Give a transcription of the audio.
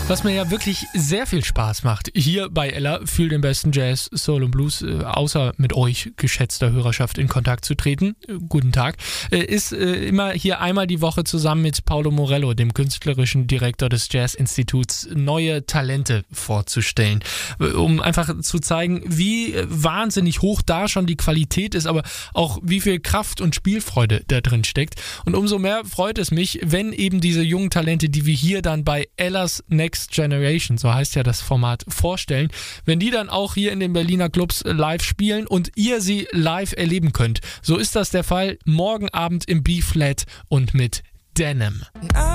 Was mir ja wirklich sehr viel Spaß macht, hier bei Ella für den besten Jazz, Soul und Blues, außer mit euch, geschätzter Hörerschaft, in Kontakt zu treten, guten Tag, ist immer hier einmal die Woche zusammen mit Paulo Morello, dem künstlerischen Direktor des Jazz-Instituts, neue Talente vorzustellen. Um einfach zu zeigen, wie wahnsinnig hoch da schon die Qualität ist, aber auch wie viel Kraft und Spielfreude da drin steckt. Und umso mehr freut es mich, wenn eben diese jungen Talente, die wir hier dann bei Ella's Next Generation, so heißt ja das Format, vorstellen, wenn die dann auch hier in den Berliner Clubs live spielen und ihr sie live erleben könnt. So ist das der Fall morgen Abend im B-Flat und mit Denim.